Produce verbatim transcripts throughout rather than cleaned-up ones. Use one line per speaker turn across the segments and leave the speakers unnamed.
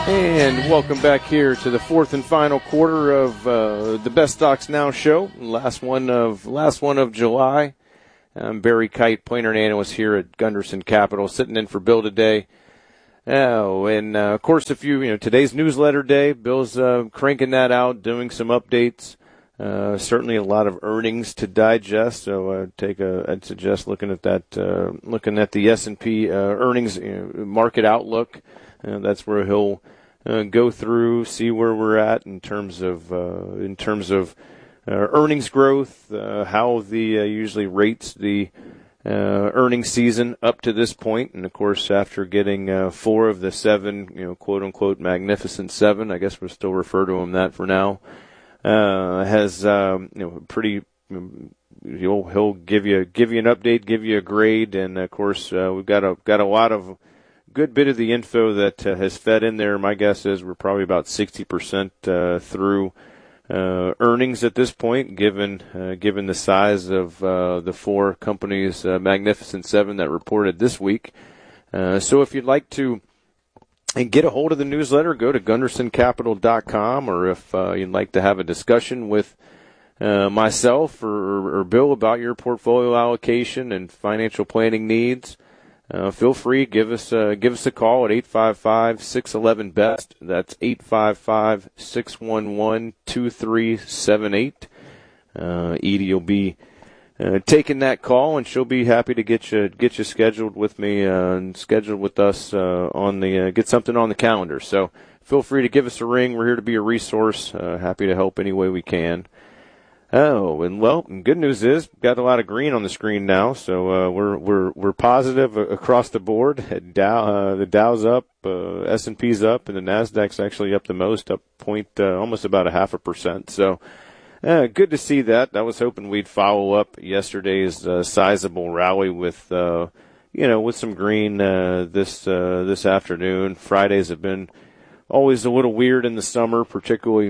And welcome back here to the fourth and final quarter of uh, the Best Stocks Now show. Last one of last one of July. I'm Barry Kite, planer and analyst here at Gunderson Capital, sitting in for Bill today. Oh, and uh, of course, if you you know today's newsletter day, Bill's uh, cranking that out, doing some updates. Uh, certainly a lot of earnings to digest. So uh, take a I'd suggest looking at that, uh, looking at the S and P uh, earnings you know, market outlook. Uh, that's where he'll Uh, go through, see where we're at in terms of uh, in terms of uh, earnings growth, uh, how the uh, usually rates the uh, earnings season up to this point, and of course after getting uh, four of the seven, you know, quote unquote magnificent seven, I guess we'll still refer to them that for now, uh, has um, you know pretty. He'll he'll give you give you an update, give you a grade, and of course uh, we've got a got a lot of good bit of the info that uh, has fed in there. My guess is we're probably about sixty percent uh, through uh, earnings at this point, given uh, given the size of uh, the four companies, uh, Magnificent Seven, that reported this week. Uh, so if you'd like to and get a hold of the newsletter, go to gunderson capital dot com, or if uh, you'd like to have a discussion with uh, myself or, or Bill about your portfolio allocation and financial planning needs, Uh, feel free, give us uh, give us a call at eight five five, six one one, B E S T. That's eight five five, six one one, two three seven eight. Uh, Edie will be uh, taking that call, and she'll be happy to get you get you scheduled with me uh, and scheduled with us uh, on the uh, get something on the calendar. So feel free to give us a ring. We're here to be a resource. Uh, happy to help any way we can. Oh, and well, and good news is we've got a lot of green on the screen now, so uh, we're we're we're positive across the board. Dow, uh, the Dow's up, uh, S and P's up, and the Nasdaq's actually up the most, up point uh, almost about a half a percent. So, uh, good to see that. I was hoping we'd follow up yesterday's uh, sizable rally with uh, you know with some green uh, this uh, this afternoon. Fridays have been always a little weird in the summer, particularly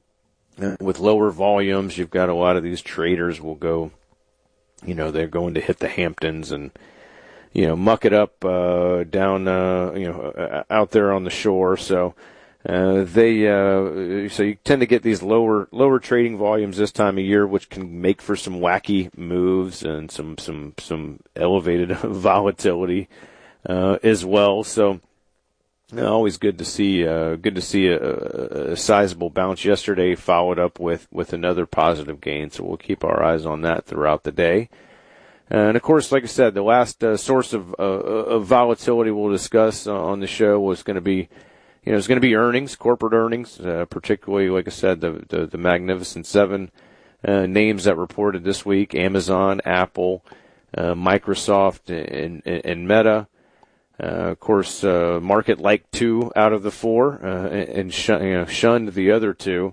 with lower volumes. You've got a lot of these traders will go, you know, they're going to hit the Hamptons and, you know, muck it up uh, down, uh, you know, out there on the shore. So uh, they, uh, so you tend to get these lower, lower trading volumes this time of year, which can make for some wacky moves and some, some, some elevated volatility uh, as well. So. Always good to see, uh, good to see a, a, a sizable bounce yesterday, followed up with, with another positive gain. So we'll keep our eyes on that throughout the day. And of course, like I said, the last uh, source of, uh, of volatility we'll discuss uh, on the show was going to be, you know, it's going to be earnings, corporate earnings, uh, particularly, like I said, the, the, the Magnificent Seven uh, names that reported this week: Amazon, Apple, uh, Microsoft, and, and, and Meta. Uh, of course, uh, market liked two out of the four, uh, and shun, you know, shunned the other two.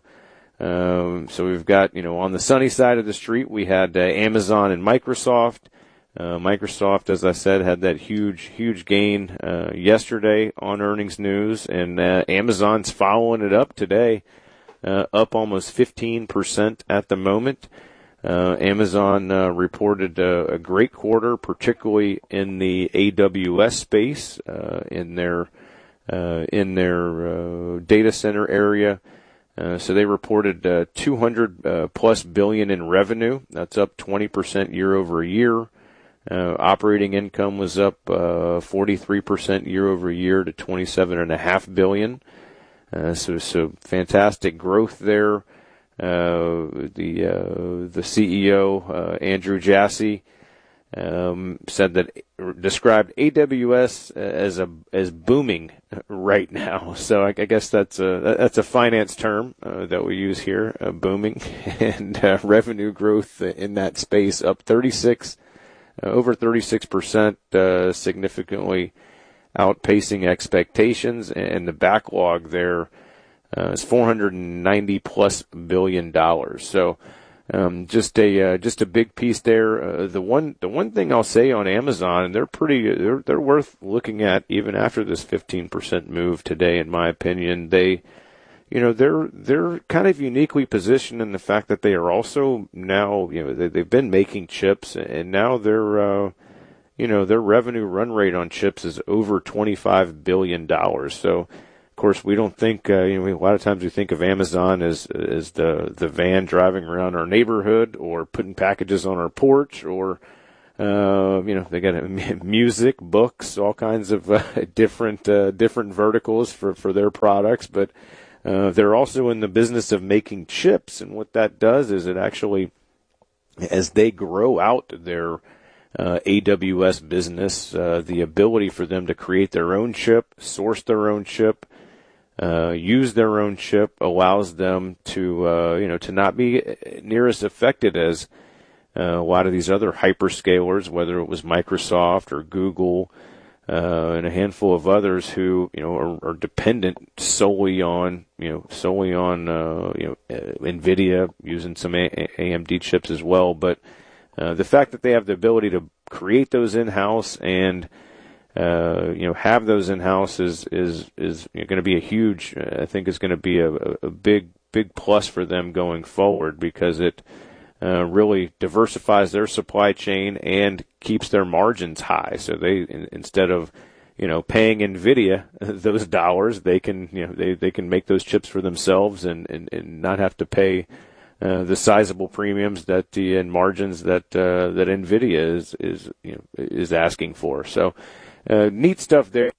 Um, so we've got, you know, on the sunny side of the street, we had uh, Amazon and Microsoft. Uh, Microsoft, as I said, had that huge, huge gain uh, yesterday on earnings news, and uh, Amazon's following it up today, uh, up almost fifteen percent at the moment. Uh, Amazon uh, reported uh, a great quarter, particularly in the A W S space, uh, in their uh, in their uh, data center area. Uh, so they reported uh, two hundred uh, plus billion in revenue. That's up twenty percent year over year. Uh, operating income was up uh, forty-three percent year over year to twenty-seven and a half billion. Uh, so so fantastic growth there. Uh, the uh, the C E O uh, Andrew Jassy um, said that described A W S as a as booming right now. So I, I guess that's a that's a finance term uh, that we use here, uh, booming, and uh, revenue growth in that space up thirty-six uh, over thirty-six percent, uh, significantly outpacing expectations, and the backlog there. Uh, it's four hundred ninety plus billion dollars. So, um, just a, uh, just a big piece there. Uh, the one, the one thing I'll say on Amazon, they're pretty, they're, they're worth looking at even after this fifteen percent move today, in my opinion. They, you know, they're, they're kind of uniquely positioned in the fact that they are also now, you know, they, they've been making chips, and now they're, uh, you know, their revenue run rate on chips is over twenty-five billion dollars. So, of course, we don't think, uh, you know, a lot of times we think of Amazon as, as the, the van driving around our neighborhood or putting packages on our porch or, uh, you know, they got music, books, all kinds of uh, different, uh, different verticals for, for their products. But, uh, they're also in the business of making chips. And what that does is it actually, as they grow out their, Uh, A W S business, uh, the ability for them to create their own chip, source their own chip, uh, use their own chip allows them to, uh, you know, to not be near as affected as uh, a lot of these other hyperscalers, whether it was Microsoft or Google, uh, and a handful of others who, you know, are, are dependent solely on, you know, solely on, uh, you know, NVIDIA, using some A- AMD chips as well, but Uh, the fact that they have the ability to create those in-house and, uh, you know, have those in-house is, is, is you know, going to be a huge, uh, I think is going to be a, a big, big plus for them going forward because it, uh, really diversifies their supply chain and keeps their margins high. So they, in, instead of, you know, paying NVIDIA those dollars, they can, you know, they, they can make those chips for themselves and, and, and not have to pay Uh, the sizable premiums that the and margins that uh, that NVIDIA is is you know is asking for. So uh, neat stuff there.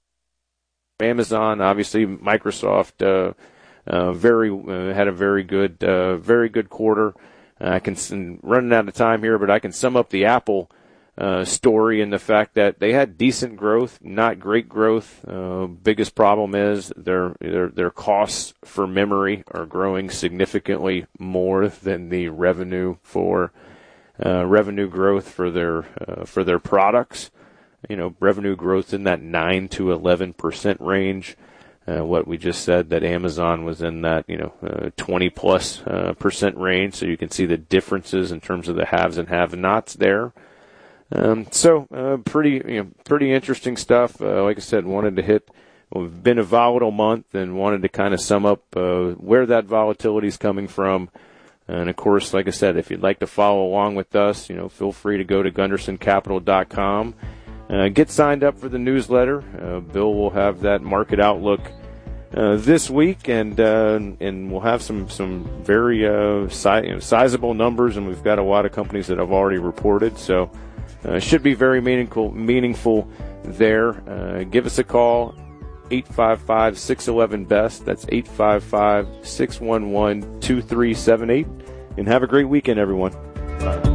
Amazon, obviously, Microsoft, uh, uh, very uh, had a very good uh, very good quarter. Uh, I can running out of time here, but I can sum up the Apple uh, story in the fact that they had decent growth, not great growth. Uh, biggest problem is their, their, their costs for memory are growing significantly more than the revenue for, uh, revenue growth for their, uh, for their products. You know, revenue growth in that nine to eleven percent range. Uh, what we just said that Amazon was in that, you know, uh, twenty plus, uh, percent range. So you can see the differences in terms of the haves and have-nots there. Um, so, uh, pretty, you know, pretty interesting stuff. Uh, like I said, wanted to hit, well, it's been a volatile month and wanted to kind of sum up, uh, where that volatility is coming from. And of course, like I said, if you'd like to follow along with us, you know, feel free to go to gunderson capital dot com, uh, get signed up for the newsletter. Uh, Bill will have that market outlook, uh, this week and, uh, and we'll have some, some very, uh, si- you know, sizable numbers, and we've got a lot of companies that have already reported. So, Uh, should be very meaningful, meaningful there. Uh, give us a call, eight five five, six one one, B E S T. That's eight five five, six one one, two three seven eight. And have a great weekend, everyone. Bye.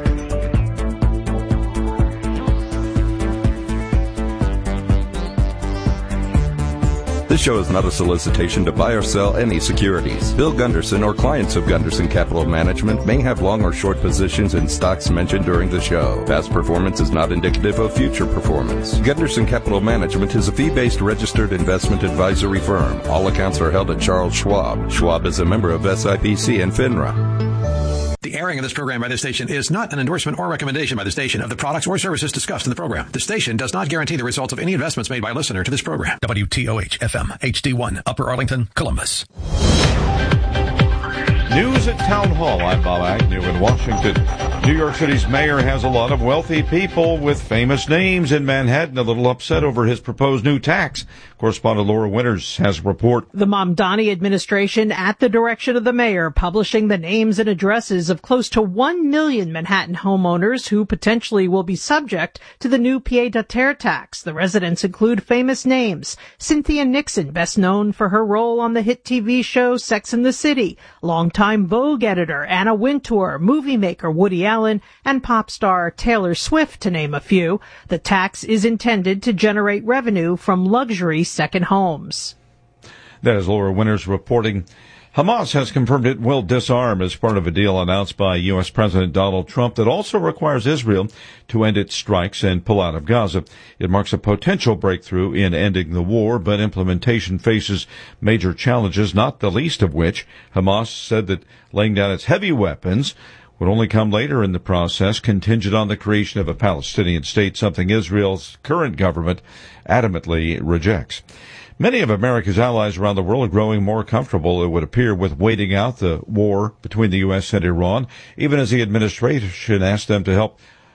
This show is not a solicitation to buy or sell any securities. Bill Gunderson or clients of Gunderson Capital Management may have long or short positions in stocks mentioned during the show. Past performance is not indicative of future performance. Gunderson Capital Management is a fee-based registered investment advisory firm. All accounts are held at Charles Schwab. Schwab is a member of S I P C and FINRA.
The airing of this program by this station is not an endorsement or recommendation by the station of the products or services discussed in the program. The station does not guarantee the results of any investments made by a listener to this program. W T O H F M H D one, Upper Arlington, Columbus.
News at Town Hall. I'm Bob Agnew in Washington. New York City's mayor has a lot of wealthy people with famous names in Manhattan a little upset over his proposed new tax. Correspondent Laura Winters has a report.
The Mamdani administration, at the direction of the mayor, publishing the names and addresses of close to one million Manhattan homeowners who potentially will be subject to the new pied-à-terre tax. The residents include famous names. Cynthia Nixon, best known for her role on the hit T V show Sex and the City. Longtime Vogue editor Anna Wintour, movie maker Woody Allen, and pop star Taylor Swift, to name a few. The tax is intended to generate revenue from luxury second homes.
That is Laura Winters reporting. Hamas has confirmed it will disarm as part of a deal announced by U S President Donald Trump that also requires Israel to end its strikes and pull out of Gaza. It marks a potential breakthrough in ending the war, but implementation faces major challenges, not the least of which Hamas said that laying down its heavy weapons would only come later in the process, contingent on the creation of a Palestinian state, something Israel's current government adamantly rejects. Many of America's allies around the world are growing more comfortable, it would appear, with waiting out the war between the U S and Iran, even as the administration asked them to help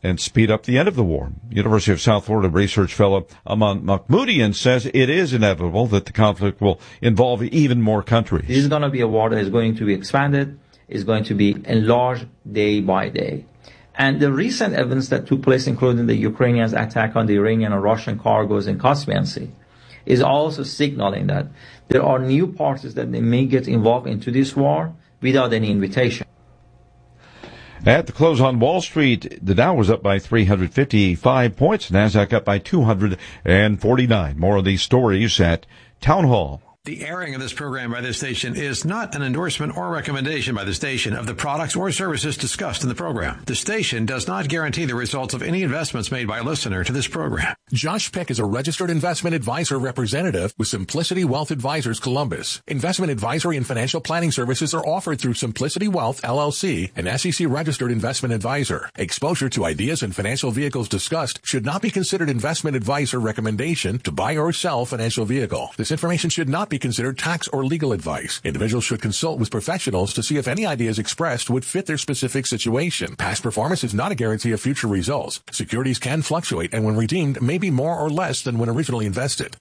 and speed up the end of the war. University of South Florida research fellow Aman Mahmoodian says it is inevitable that the conflict will involve even more countries.
This is going to be a war that is going to be expanded, is going to be enlarged day by day. And the recent events that took place, including the Ukrainians' attack on the Iranian and Russian cargoes in Caspian Sea, is also signaling that there are new parties that they may get involved into this war without any invitation.
At the close on Wall Street, the Dow was up by three hundred fifty-five points, NASDAQ up by two hundred forty-nine. More of these stories at Town Hall.
The airing of this program by this station is not an endorsement or recommendation by the station of the products or services discussed in the program. The station does not guarantee the results of any investments made by a listener to this program.
Josh Peck is a registered investment advisor representative with Simplicity Wealth Advisors Columbus. Investment advisory and financial planning services are offered through Simplicity Wealth, L L C, an S E C registered investment advisor. Exposure to ideas and financial vehicles discussed should not be considered investment advice or recommendation to buy or sell a financial vehicle. This information should not be considered tax or legal advice. Individuals should consult with professionals to see if any ideas expressed would fit their specific situation. Past performance is not a guarantee of future results. Securities can fluctuate and when redeemed may be more or less than when originally invested.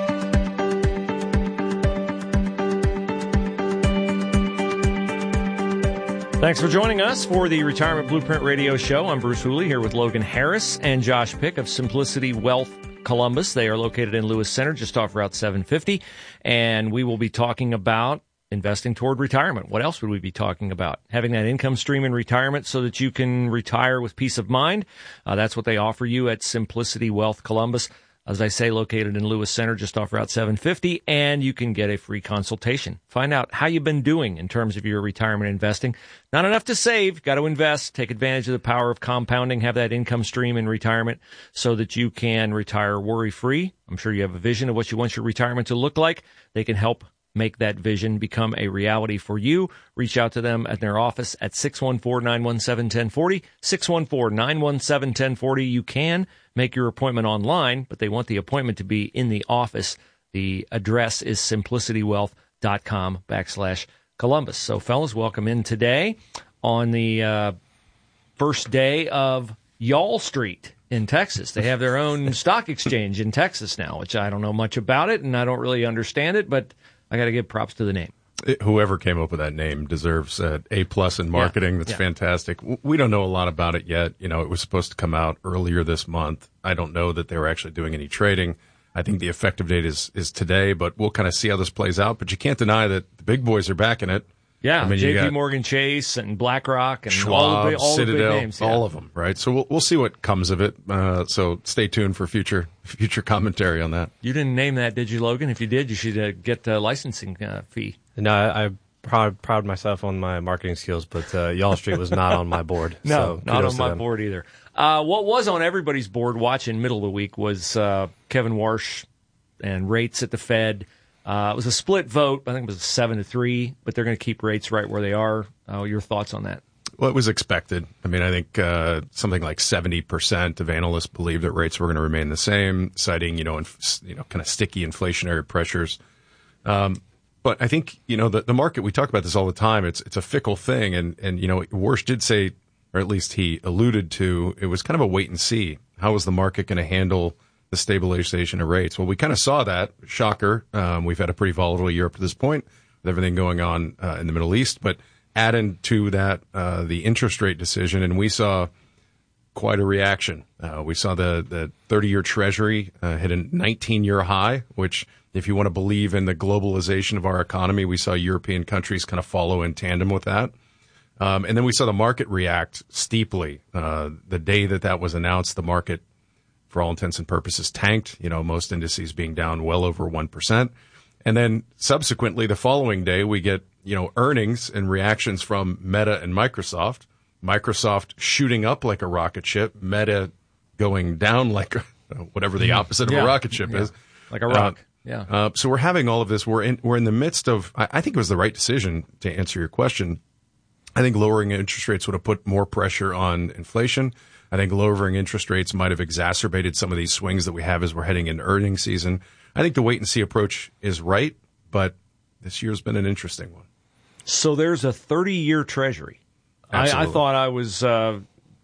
Thanks for joining us for the Retirement Blueprint Radio Show. I'm Bruce Hooley here with Logan Harris and Josh Pick of Simplicity Wealth Columbus. They are located in Lewis Center, just off Route seven fifty, and we will be talking about investing toward retirement. What else would we be talking about? Having that income stream in retirement so that you can retire with peace of mind. Uh, that's what they offer you at Simplicity Wealth Columbus. As I say, located in Lewis Center, just off Route seven fifty, and you can get a free consultation. Find out how you've been doing in terms of your retirement investing. Not enough to save, got to invest, take advantage of the power of compounding, have that income stream in retirement so that you can retire worry-free. I'm sure you have a vision of what you want your retirement to look like. They can help make that vision become a reality for you. Reach out to them at their office at six one four, nine one seven, one zero four zero, six one four, nine one seven, one zero four zero. You can make your appointment online, but they want the appointment to be in the office. The address is simplicitywealth.com backslash Columbus. So, fellas, welcome in today on the uh, first day of Y'all Street in Texas. They have their own stock exchange in Texas now, which I don't know much about it, and I don't really understand it, but I got to give props to the name.
It, whoever came up with that name deserves an A plus in marketing. Yeah, That's yeah. fantastic. We don't know a lot about it yet. You know, it was supposed to come out earlier this month. I don't know that they were actually doing any trading. I think the effective date is, is today, but we'll kind of see how this plays out. But you can't deny that the big boys are backing it.
Yeah,
I mean,
J P Morgan Chase and BlackRock and
Schwab,
all the big, all
Citadel,
the big names. Yeah.
all of them, right? So we'll we'll see what comes of it. Uh, so stay tuned for future future commentary on that.
You didn't name that, did you, Logan? If you did, you should uh, get a licensing uh, fee.
No, I, I proud proud myself on my marketing skills, but uh, Y'all Street was not on my board.
No,
so
not on my
them.
board either. Uh, what was on everybody's board watching middle of the week was uh, Kevin Warsh and rates at the Fed. Uh, it was a split vote. I think it was seven to three, but they're going to keep rates right where they are. Uh, your thoughts on that?
Well, it was expected. I mean, I think uh, something like seventy percent of analysts believe that rates were going to remain the same, citing, you know, inf- you know, kind of sticky inflationary pressures. Um, but I think, you know, the, the market, we talk about this all the time. It's it's a fickle thing. And, and, you know, Warsh did say, or at least he alluded to, it was kind of a wait and see. How was the market going to handle the stabilization of rates? Well, we kind of saw that. Shocker. Um, we've had a pretty volatile year up to this point with everything going on uh, in the Middle East. But add into that uh, the interest rate decision, and we saw quite a reaction. Uh, we saw the, the thirty-year Treasury uh, hit a nineteen-year high, which, if you want to believe in the globalization of our economy, we saw European countries kind of follow in tandem with that. Um, and then we saw the market react steeply. Uh, the day that that was announced, the market, for all intents and purposes, tanked, you know, most indices being down well over one percent. And then subsequently, the following day, we get, you know, earnings and reactions from Meta and Microsoft. Microsoft shooting up like a rocket ship, Meta going down like a, whatever the opposite of
yeah.
a rocket ship
yeah.
is.
Like a rock.
Uh,
yeah.
Uh, so we're having all of this. We're in, we're in the midst of, I, I think it was the right decision to answer your question. I think lowering interest rates would have put more pressure on inflation. I think lowering interest rates might have exacerbated some of these swings that we have as we're heading into earnings season. I think the wait and see approach is right, but this year's been an interesting one.
So there's a thirty-year Treasury. I, I thought I was uh,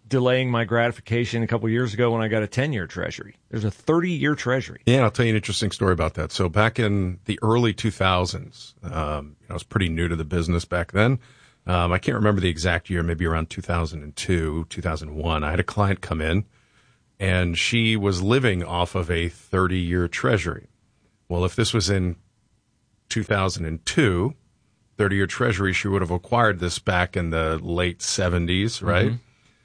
delaying my gratification a couple years ago when I got a ten-year Treasury. There's a thirty-year Treasury.
Yeah, I'll tell you an interesting story about that. So back in the early two thousands, um, I was pretty new to the business back then. Um, I can't remember the exact year, maybe around two thousand two, two thousand one. I had a client come in, and she was living off of a thirty-year Treasury. Well, if this was in two thousand two, thirty-year Treasury, she would have acquired this back in the late seventies, right? Mm-hmm.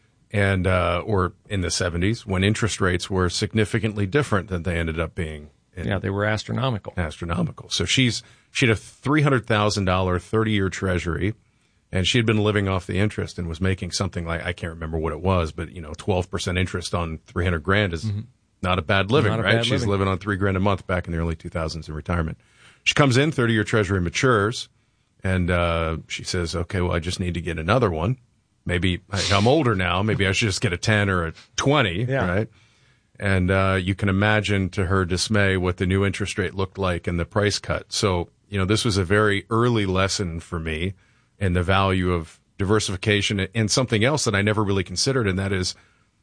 And uh, or in the seventies, when interest rates were significantly different than they ended up being. In,
yeah, they were astronomical.
Astronomical. So she's she had a three hundred thousand dollars thirty-year Treasury, and she had been living off the interest and was making something like, I can't remember what it was, but, you know, twelve percent interest on three hundred grand is mm-hmm. not a bad living,
not
right?
Bad
She's
living.
living on three grand a month back in the early two thousands in retirement. She comes in, thirty-year Treasury matures, and uh, she says, okay, well, I just need to get another one. Maybe I'm older now. Maybe I should just get a ten or a twenty,
yeah.
right? And uh, you can imagine to her dismay what the new interest rate looked like and the price cut. So, you know, this was a very early lesson for me in the value of diversification and something else that I never really considered, and that is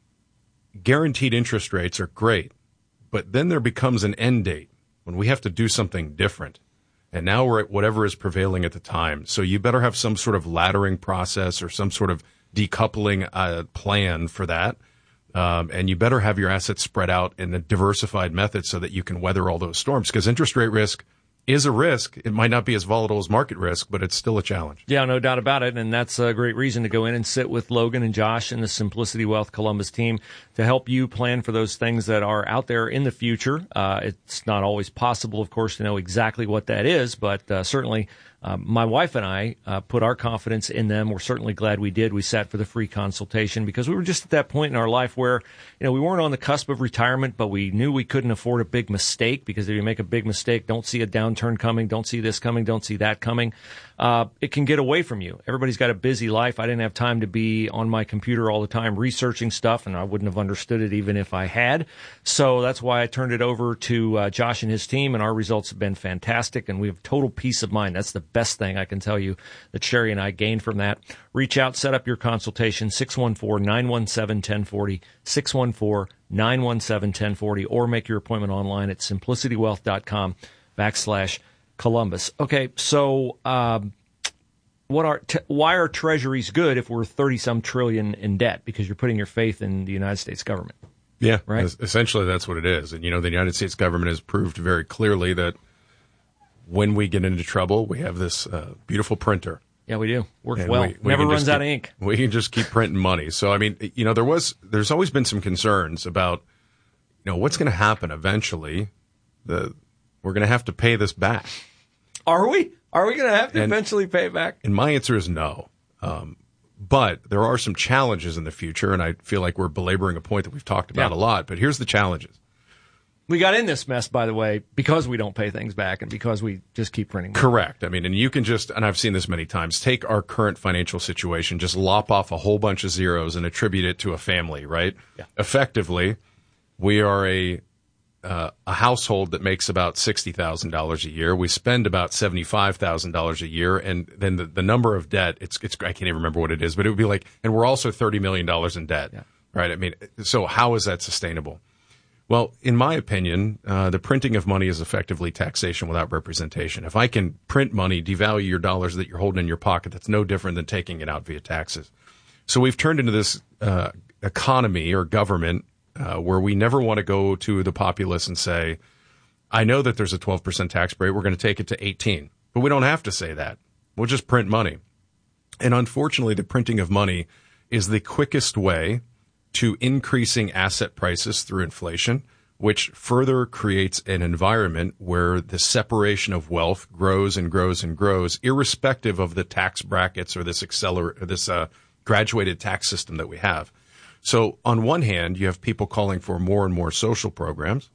guaranteed interest rates are great, but then there becomes an end date when we have to do something different. And now we're at whatever is prevailing at the time. So you better have some sort of laddering process or some sort of decoupling uh, plan for that. Um, and you better have your assets spread out in a diversified method so that you can weather all those storms. Because interest rate risk is a risk. It might not be as volatile as market risk, but it's still a challenge.
Yeah, no doubt about it. And that's a great reason to go in and sit with Logan and Josh and the Simplicity Wealth Columbus team to help you plan for those things that are out there in the future. Uh, it's not always possible, of course, to know exactly what that is, but uh, certainly um, my wife and I uh, put our confidence in them. We're certainly glad we did. We sat for the free consultation because we were just at that point in our life where, you know, we weren't on the cusp of retirement, but we knew we couldn't afford a big mistake, because if you make a big mistake, don't see a downturn coming, don't see this coming, don't see that coming, uh, it can get away from you. Everybody's got a busy life. I didn't have time to be on my computer all the time researching stuff, and I wouldn't have understood it even if I had. So that's why I turned it over to uh, Josh and his team, and our results have been fantastic, and we have total peace of mind. That's the best thing I can tell you that Sherry and I gained from that. Reach out, set up your consultation, six one four, nine one seven, one zero four zero, six one four, nine one seven, one zero four zero, or make your appointment online at simplicitywealth.com backslash Columbus. Okay, so um, what are t- why are treasuries good if we're thirty-some trillion in debt? Because you're putting your faith in the United States government.
Yeah,
right.
Essentially, that's what it is. And, you know, the United States government has proved very clearly that when we get into trouble, we have this uh, beautiful printer.
Yeah, we do. Works
and
well.
We, we
Never runs
keep,
out of ink.
We can just keep printing money. So, I mean, you know, there was, there's always been some concerns about, you know, what's going to happen eventually. The We're going to have to pay this back.
Are we? Are we going to have to
and,
eventually pay it back?
And my answer is no. Um, but there are some challenges in the future, and I feel like we're belaboring a point that we've talked about
yeah.
a lot. But here's the challenges.
We got in this mess, by the way, because we don't pay things back and because we just keep printing money.
Correct. I mean, and you can just, and I've seen this many times, take our current financial situation, just lop off a whole bunch of zeros and attribute it to a family, right?
Yeah.
Effectively, we are a uh, a household that makes about sixty thousand dollars a year. We spend about seventy-five thousand dollars a year, and then the, the number of debt, it's, it's, I can't even remember what it is, but it would be like, and we're also thirty million dollars in debt,
yeah.
right? I mean, so how is that sustainable? Well, in my opinion, uh, the printing of money is effectively taxation without representation. If I can print money, devalue your dollars that you're holding in your pocket, that's no different than taking it out via taxes. So we've turned into this uh, economy or government uh, where we never want to go to the populace and say, I know that there's a twelve percent tax rate. We're going to take it to eighteen. But we don't have to say that. We'll just print money. And unfortunately, the printing of money is the quickest way to increasing asset prices through inflation, which further creates an environment where the separation of wealth grows and grows and grows, irrespective of the tax brackets or this acceler- or this uh, graduated tax system that we have. So on one hand, you have people calling for more and more social programs,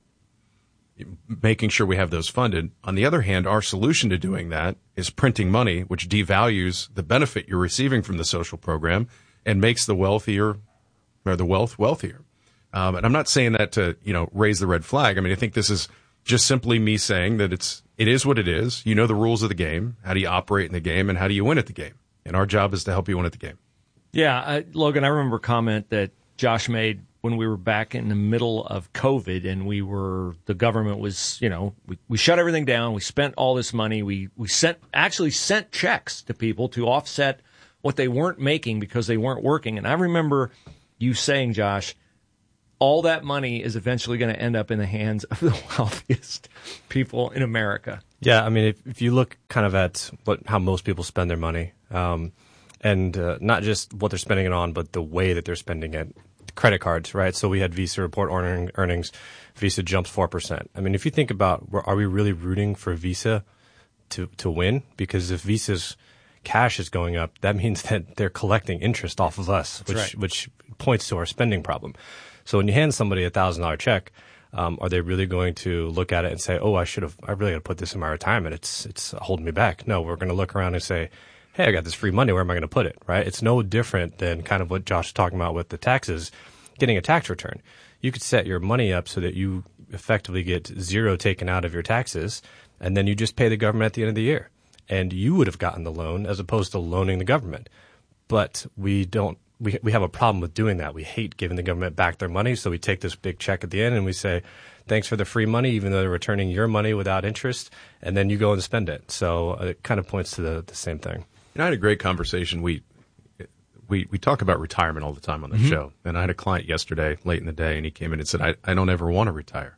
making sure we have those funded. On the other hand, our solution to doing that is printing money, which devalues the benefit you're receiving from the social program and makes the wealthier or the wealth wealthier. Um, and I'm not saying that to, you know, raise the red flag. I mean, I think this is just simply me saying that it's, it is what it is. You know the rules of the game. How do you operate in the game and how do you win at the game? And our job is to help you win at the game.
Yeah, I, Logan, I remember a comment that Josh made when we were back in the middle of COVID and we were, the government was, you know, we, we shut everything down. We spent all this money. We, we sent, actually sent checks to people to offset what they weren't making because they weren't working. And I remember you saying, Josh, all that money is eventually going to end up in the hands of the wealthiest people in America.
Yeah, I mean, if, if you look kind of at what how most people spend their money, um, and uh, not just what they're spending it on, but the way that they're spending it. Credit cards, right? So we had Visa report earning, earnings. Visa jumps four percent. I mean, if you think about, are we really rooting for Visa to, to win? Because if Visa's cash is going up, that means that they're collecting interest off of us, which
right.
which points to our spending problem. So when you hand somebody a one thousand dollars check, um, are they really going to look at it and say, oh, I should have, I really got to put this in my retirement. It's, it's holding me back. No, we're going to look around and say, hey, I got this free money. Where am I going to put it, right? It's no different than kind of what Josh is talking about with the taxes, getting a tax return. You could set your money up so that you effectively get zero taken out of your taxes, and then you just pay the government at the end of the year. And you would have gotten the loan as opposed to loaning the government. But we don't, we, we have a problem with doing that. We hate giving the government back their money, so we take this big check at the end and we say, thanks for the free money, even though they're returning your money without interest, and then you go and spend it. So it kind of points to the, the same thing.
And I had a great conversation. We we we talk about retirement all the time on the mm-hmm. show. And I had a client yesterday, late in the day, and he came in and said, I, I don't ever want to retire.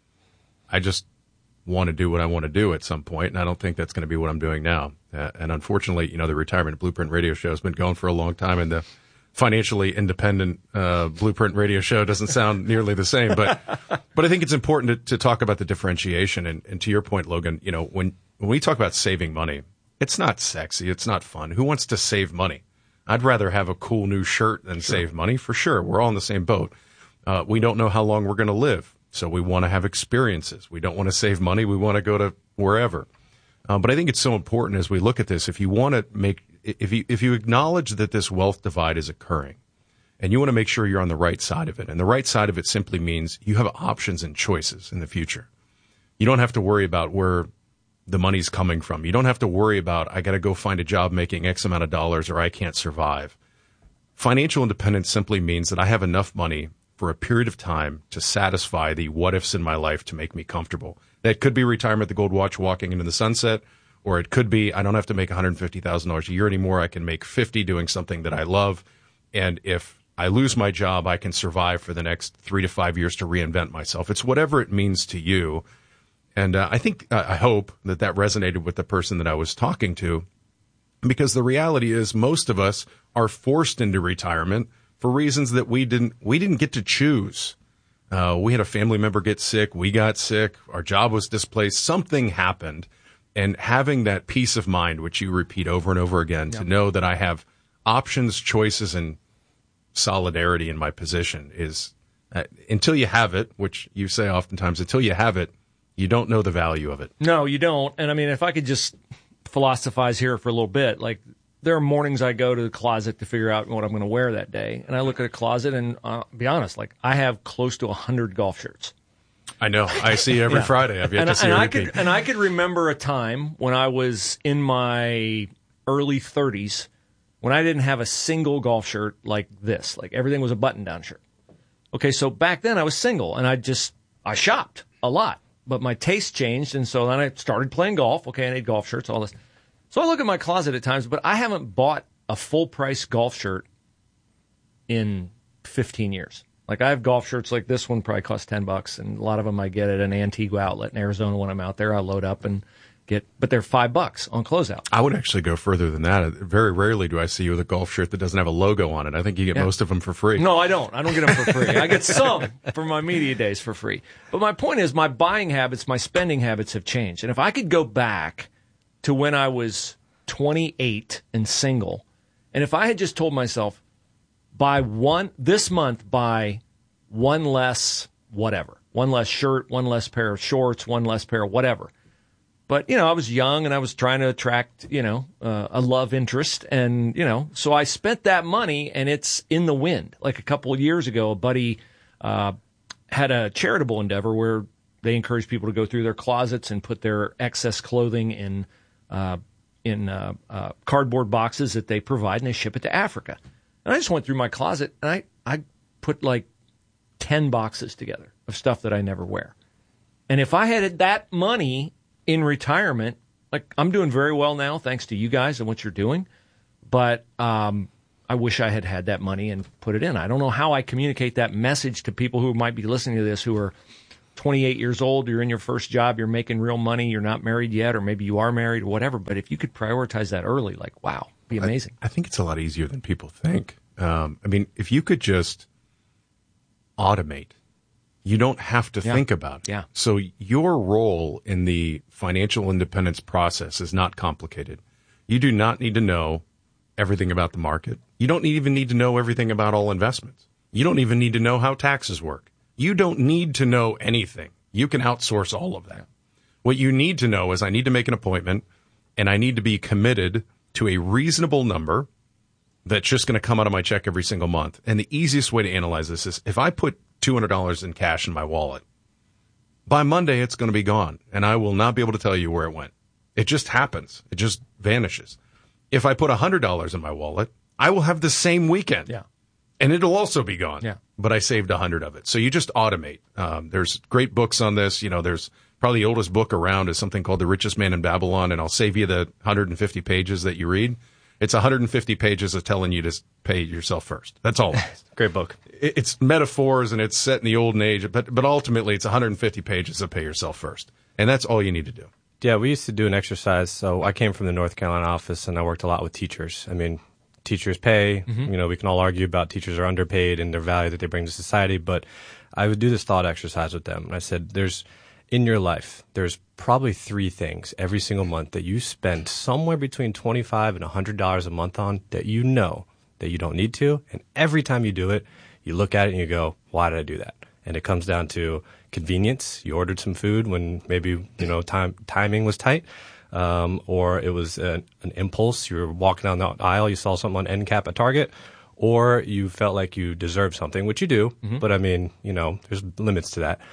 I just want to do what I want to do at some point, and I don't think that's going to be what I'm doing now. Uh, and unfortunately, you know, the Retirement Blueprint radio show has been going for a long time, and the financially independent uh, Blueprint radio show doesn't sound nearly the same. But but I think it's important to, to talk about the differentiation. And, and to your point, Logan, you know, when, when we talk about saving money, it's not sexy. It's not fun. Who wants to save money? I'd rather have a cool new shirt than sure. save money, for sure. We're all in the same boat. Uh, we don't know how long we're going to live, so we want to have experiences. We don't want to save money. We want to go to wherever. Um, but I think it's so important as we look at this. If you want to make, if you if you acknowledge that this wealth divide is occurring, and you want to make sure you're on the right side of it, and the right side of it simply means you have options and choices in the future. You don't have to worry about where the money's coming from. You don't have to worry about, I got to go find a job making X amount of dollars or I can't survive. Financial independence simply means that I have enough money for a period of time to satisfy the what ifs in my life to make me comfortable. That could be retirement, the gold watch, walking into the sunset, or it could be I don't have to make one hundred fifty thousand dollars a year anymore. I can make fifty doing something that I love. And if I lose my job, I can survive for the next three to five years to reinvent myself. It's whatever it means to you. And uh, I think, uh, I hope that that resonated with the person that I was talking to, because the reality is most of us are forced into retirement for reasons that we didn't, we didn't get to choose. Uh, we had a family member get sick. We got sick. Our job was displaced. Something happened. And having that peace of mind, which you repeat over and over again, yep. to know that I have options, choices, and solidarity in my position is, uh, until you have it, which you say oftentimes, until you have it, you don't know the value of it.
No, you don't. And I mean, if I could just philosophize here for a little bit, like there are mornings I go to the closet to figure out what I'm going to wear that day. And I look at a closet and uh, be honest, like I have close to a hundred golf shirts.
I know. I see every yeah. Friday. I've yet
and,
to see
and
a
I
repeat.
could, and I could remember a time when I was in my early thirties when I didn't have a single golf shirt like this. Like everything was a button-down shirt. Okay, so back then I was single and I just, I shopped a lot. But my taste changed, and so then I started playing golf. Okay, I need golf shirts, all this. So I look at my closet at times, but I haven't bought a full-price golf shirt in fifteen years. Like, I have golf shirts like this one probably costs ten bucks, and a lot of them I get at an Antigua outlet in Arizona when I'm out there. I load up and get, but they're five bucks on closeout.
I would actually go further than that. Very rarely do I see you with a golf shirt that doesn't have a logo on it. I think you get yeah. most of them for free.
No, I don't. I don't get them for free. I get some for my media days for free. But my point is my buying habits, my spending habits have changed. And if I could go back to when I was twenty-eight and single, and if I had just told myself, buy one, this month, buy one less whatever, one less shirt, one less pair of shorts, one less pair of whatever. But, you know, I was young and I was trying to attract, you know, uh, a love interest. And, you know, so I spent that money and it's in the wind. Like a couple of years ago, a buddy uh, had a charitable endeavor where they encourage people to go through their closets and put their excess clothing in uh, in uh, uh, cardboard boxes that they provide, and they ship it to Africa. And I just went through my closet and I, I put like ten boxes together of stuff that I never wear. And if I had that money in retirement, like I'm doing very well now, thanks to you guys and what you're doing. But um, I wish I had had that money and put it in. I don't know how I communicate that message to people who might be listening to this who are twenty-eight years old, you're in your first job, you're making real money, you're not married yet, or maybe you are married or whatever. But if you could prioritize that early, like, wow, it'd be amazing.
I, I think it's a lot easier than people think. Um, I mean, if you could just automate, you don't have to
yeah.
think about it.
Yeah.
So your role in the financial independence process is not complicated. You do not need to know everything about the market. You don't even need to know everything about all investments. You don't even need to know how taxes work. You don't need to know anything. You can outsource all of that. What you need to know is I need to make an appointment and I need to be committed to a reasonable number that's just going to come out of my check every single month. And the easiest way to analyze this is if I put two hundred dollars in cash in my wallet, by Monday it's going to be gone and I will not be able to tell you where it went. It just happens. It just vanishes. If I put one hundred dollars in my wallet, I will have the same weekend.
Yeah.
And it'll also be gone.
Yeah.
But I saved a hundred of it. So you just automate. Um, there's great books on this. You know, there's probably the oldest book around is something called The Richest Man in Babylon. And I'll save you the one hundred fifty pages that you read. It's one hundred fifty pages of telling you to pay yourself first. That's all it is.
Great book.
It, it's metaphors and it's set in the olden age, but, but ultimately it's one hundred fifty pages of pay yourself first. And that's all you need to do.
Yeah, we used to do an exercise. So I came from the North Carolina office and I worked a lot with teachers. I mean, teachers pay, mm-hmm. you know, we can all argue about teachers are underpaid and their value that they bring to society, but I would do this thought exercise with them. And I said, there's, in your life, there's probably three things every single month that you spend somewhere between twenty-five and one hundred dollars a month on that you know that you don't need to. And every time you do it, you look at it and you go, why did I do that? And it comes down to convenience. You ordered some food when maybe, you know, time, timing was tight. Um, or it was an, an impulse. You were walking down the aisle, you saw something on end cap at Target, or you felt like you deserved something, which you do. Mm-hmm. But I mean, you know, there's limits to that.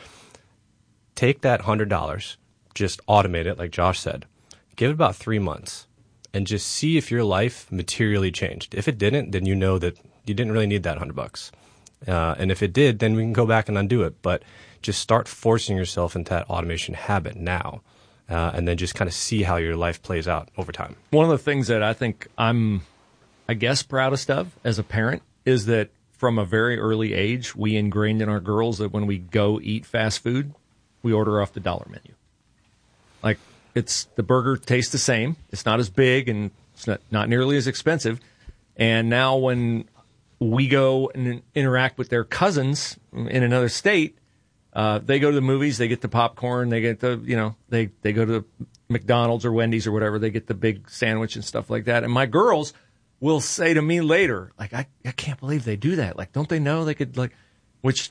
Take that one hundred dollars, just automate it, like Josh said. Give it about three months and just see if your life materially changed. If it didn't, then you know that you didn't really need that one hundred bucks. Uh, and if it did, then we can go back and undo it. But just start forcing yourself into that automation habit now. Uh, and then just kind of see how your life plays out over time.
One of the things that I think I'm, I guess, proudest of as a parent is that from a very early age, we ingrained in our girls that when we go eat fast food, we order off the dollar menu. Like, it's the burger tastes the same. It's not as big and it's not, not nearly as expensive. And now when we go and interact with their cousins in another state, Uh, they go to the movies, they get the popcorn, they get the, you know, they, they go to McDonald's or Wendy's or whatever, they get the big sandwich and stuff like that. And my girls will say to me later, like, I, I can't believe they do that. Like, don't they know they could, like, which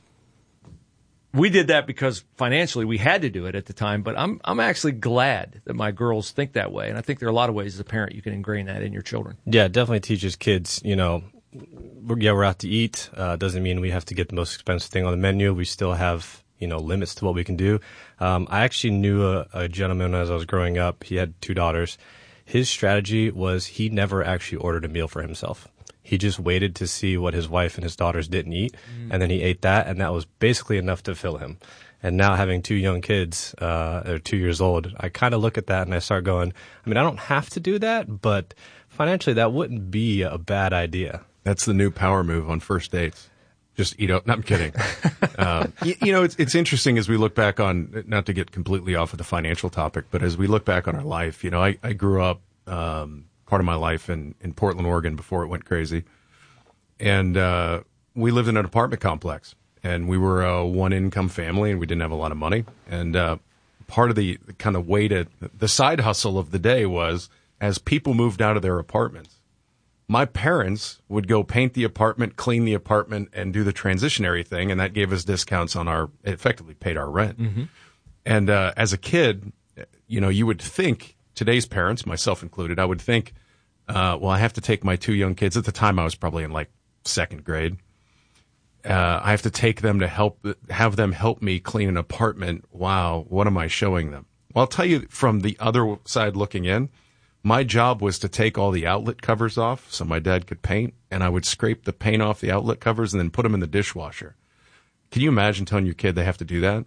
we did that because financially we had to do it at the time. But I'm, I'm actually glad that my girls think that way. And I think there are a lot of ways as a parent you can ingrain that in your children.
Yeah, it definitely teaches kids, you know, yeah, we're out to eat. Uh, doesn't mean we have to get the most expensive thing on the menu. We still have, you know, limits to what we can do. Um, I actually knew a, a gentleman as I was growing up. He had two daughters. His strategy was he never actually ordered a meal for himself. He just waited to see what his wife and his daughters didn't eat, mm. and then he ate that, and that was basically enough to fill him. And now having two young kids, uh, they're two years old, I kind of look at that and I start going, I mean, I don't have to do that, but financially that wouldn't be a bad idea.
That's the new power move on first dates. Just eat out. No, I'm kidding. um, you, you know, it's, it's interesting as we look back on, not to get completely off of the financial topic, but as we look back on our life, you know, I, I grew up, um, part of my life in, in Portland, Oregon before it went crazy. And, uh, we lived in an apartment complex and we were a one income family and we didn't have a lot of money. And, uh, part of the kind of way to, the side hustle of the day was as people moved out of their apartments, my parents would go paint the apartment, clean the apartment, and do the transitionary thing, and that gave us discounts on our, it effectively paid our rent. Mm-hmm. And uh, as a kid, you know, you would think, today's parents, myself included, I would think, uh, well, I have to take my two young kids. At the time, I was probably in like second grade. Uh, I have to take them to help, have them help me clean an apartment. Wow, what am I showing them? Well, I'll tell you from the other side looking in, my job was to take all the outlet covers off so my dad could paint, and I would scrape the paint off the outlet covers and then put them in the dishwasher. Can you imagine telling your kid they have to do that?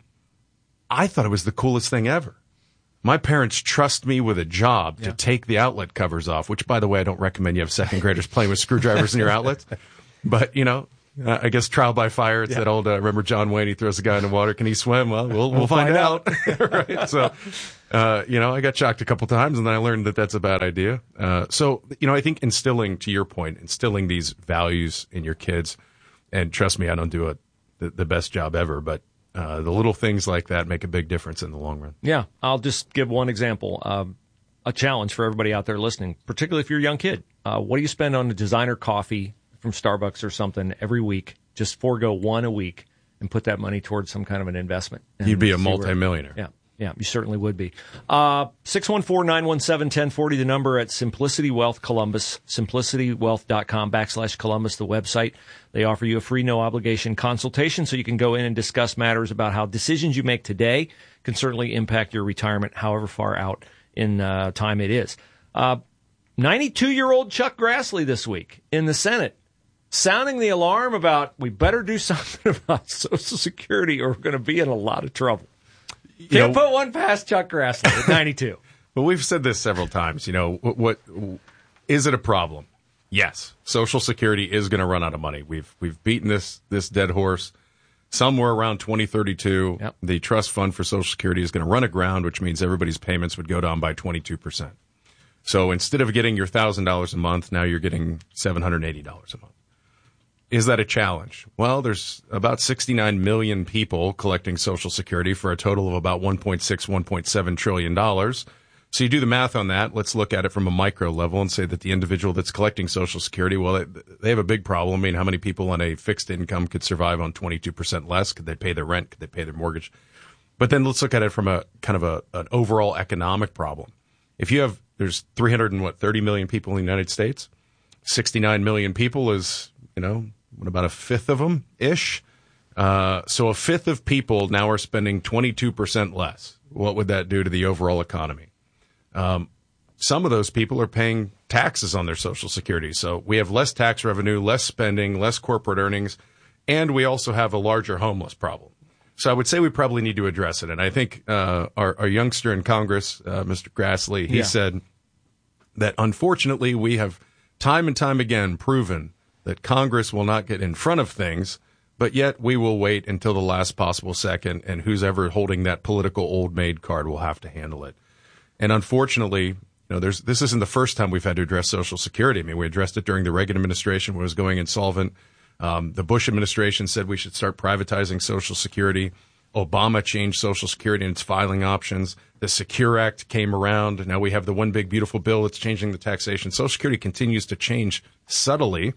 I thought it was the coolest thing ever. My parents trust me with a job yeah. to take the outlet covers off, which, by the way, I don't recommend you have second graders playing with screwdrivers in your outlets. But, you know, uh, I guess trial by fire. It's yeah. that old, uh, remember John Wayne, he throws a guy in the water. Can he swim? Well, we'll, we'll, we'll find, find out. out. Right. So, uh, you know, I got shocked a couple times, and then I learned that that's a bad idea. Uh, so, you know, I think instilling, to your point, instilling these values in your kids, and trust me, I don't do it the, the best job ever, but Uh, the little things like that make a big difference in the long run.
Yeah, I'll just give one example. Um, a challenge for everybody out there listening, particularly if you're a young kid. Uh, what do you spend on a designer coffee from Starbucks or something every week? Just forego one a week and put that money towards some kind of an investment.
You'd be a multimillionaire.
Where, yeah. Yeah, you certainly would be. Uh, six one four, nine one seven, one zero four zero, the number at Simplicity Wealth Columbus, simplicitywealth.com backslash Columbus, the website. They offer you a free, no-obligation consultation so you can go in and discuss matters about how decisions you make today can certainly impact your retirement, however far out in uh, time it is. Uh, ninety-two-year-old Chuck Grassley this week in the Senate, sounding the alarm about we better do something about Social Security or we're going to be in a lot of trouble. Can't you know, put one past Chuck Grassley at ninety-two.
Well, we've said this several times. You know, what, what is it a problem? Yes, Social Security is going to run out of money. We've we've beaten this this dead horse. Somewhere around twenty thirty-two, yep. The trust fund for Social Security is going to run aground, which means everybody's payments would go down by twenty-two percent. So instead of getting your one thousand dollars a month, now you're getting seven hundred eighty dollars a month. Is that a challenge? Well, there's about sixty-nine million people collecting Social Security for a total of about one point six, one point seven trillion dollars. So you do the math on that. Let's look at it from a micro level and say that the individual that's collecting Social Security, well, they have a big problem. I mean, how many people on a fixed income could survive on twenty-two percent less? Could they pay their rent? Could they pay their mortgage? But then let's look at it from a kind of a, an overall economic problem. If you have, there's three hundred and what, thirty million people in the United States, sixty-nine million people is, you know, what about a fifth of them ish? Uh, so a fifth of people now are spending twenty-two percent less. What would that do to the overall economy? Um, some of those people are paying taxes on their Social Security. So we have less tax revenue, less spending, less corporate earnings, and we also have a larger homeless problem. So I would say we probably need to address it. And I think uh, our, our youngster in Congress, uh, Mister Grassley, he yeah. said that unfortunately we have time and time again proven that Congress will not get in front of things, but yet we will wait until the last possible second, and who's ever holding that political old maid card will have to handle it. And unfortunately, you know, there's this isn't the first time we've had to address Social Security. I mean, we addressed it during the Reagan administration when it was going insolvent. Um, the Bush administration said we should start privatizing Social Security. Obama changed Social Security and its filing options. The Secure Act came around. Now we have the One Big Beautiful Bill that's changing the taxation. Social Security continues to change subtly.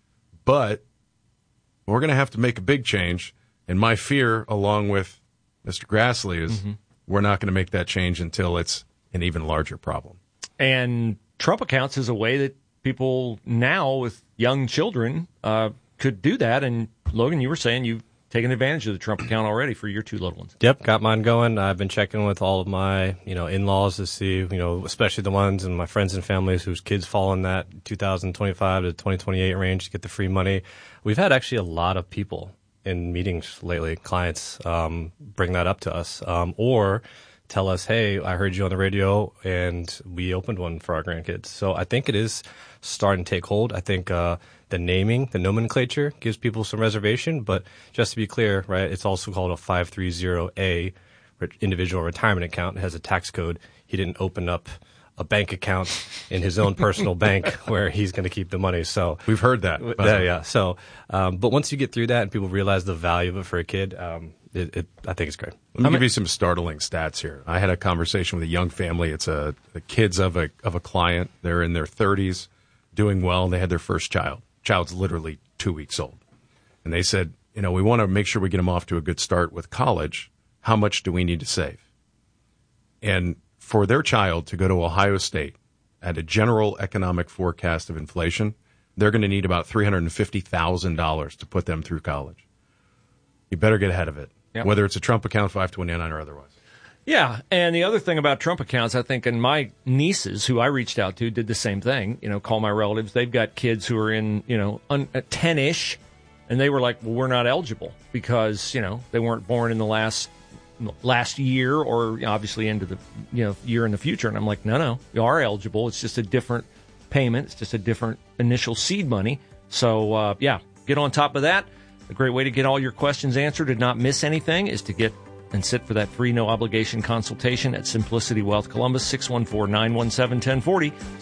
But we're going to have to make a big change. And my fear, along with Mister Grassley, is mm-hmm. we're not going to make that change until it's an even larger problem.
And Trump accounts is a way that people now with young children uh, could do that. And, Logan, you were saying you've taken advantage of the Trump account already for your two little ones.
Yep, got mine going. I've been checking with all of my, you know, in-laws to see, you know, especially the ones and my friends and families whose kids fall in that two thousand twenty-five to twenty twenty-eight range to get the free money. We've had actually a lot of people in meetings lately, clients um, bring that up to us um, or tell us, hey, I heard you on the radio and we opened one for our grandkids. So I think it is starting to take hold. I think uh, the naming, the nomenclature gives people some reservation. But just to be clear, right, it's also called a five thirty A individual retirement account. It has a tax code. He didn't open up a bank account in his own personal bank where he's going to keep the money. So
we've heard that.
Yeah, yeah. So, um, but once you get through that and people realize the value of it for a kid, um, it, it, I think it's great.
Let me I give you some startling stats here. I had a conversation with a young family. It's a the kids of a of a client. They're in their thirties, doing well. They had their first child. Child's literally two weeks old, and they said, you know, we want to make sure we get them off to a good start with college. How much do we need to save? And for their child to go to Ohio State at a general economic forecast of inflation, they're going to need about three hundred fifty thousand dollars to put them through college. You better get ahead of it, yep. Whether it's a Trump account, five twenty-nine, or otherwise.
Yeah, and the other thing about Trump accounts, I think, and my nieces, who I reached out to, did the same thing. You know, call my relatives. They've got kids who are in, you know, un- ten-ish, and they were like, well, we're not eligible because, you know, they weren't born in the last last year or obviously into the, you know, year in the future. And I'm like, no, no, you are eligible. It's just a different payment. It's just a different initial seed money. So, uh, yeah, get on top of that. A great way to get all your questions answered and not miss anything is to get and sit for that free no obligation consultation at Simplicity Wealth Columbus, six one four, nine one seven, one oh four oh.